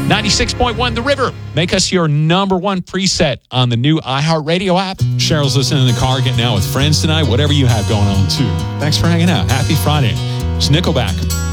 96.1 The River. Make us your number one preset on the new iHeartRadio app. Cheryl's listening in the car, getting out with friends tonight, whatever you have going on, too. Thanks for hanging out. Happy Friday. It's Nickelback.